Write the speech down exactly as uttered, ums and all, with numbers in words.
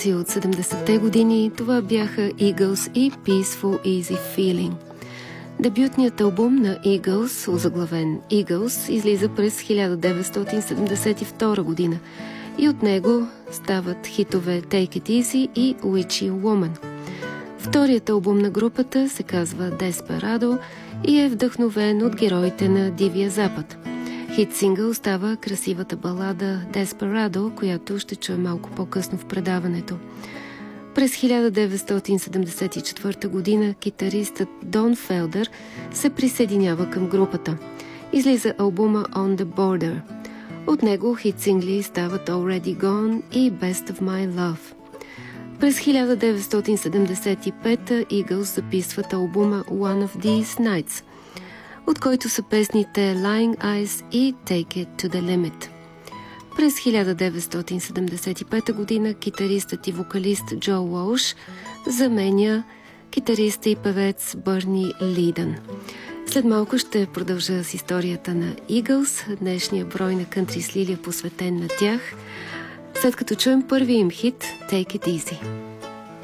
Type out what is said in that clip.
От седемдесетте години това бяха Eagles и Peaceful Easy Feeling. Дебютният албум на Eagles, озаглавен Eagles, излиза през хиляда деветстотин седемдесет и втора година и от него стават хитове Take It Easy и Witchy Woman. Вторият албум на групата се казва Desperado и е вдъхновен от героите на Дивия Запад. Хит сингъл става красивата балада Desperado, която ще чуем малко по-късно в предаването. През хиляда деветстотин седемдесет и четвърта година китаристът Дон Фелдър се присъединява към групата. Излиза албума On the Border. От него хит сингли стават Already Gone и Best of My Love. През хиляда деветстотин седемдесет и пета Eagles записват албума One of These Nights, от който са песните Lying Eyes и Take It to the Limit. През хиляда деветстотин седемдесет и пета година китаристът и вокалист Джо Уолш заменя китариста и певец Бърни Лидън. След малко ще продължа с историята на Eagles, днешния брой на Country с Лилия посветен на тях, след като чуем първи им хит Take It Easy.